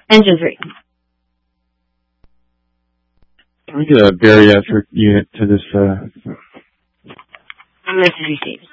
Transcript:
Engine 3. Can we get a bariatric unit to this? Message received.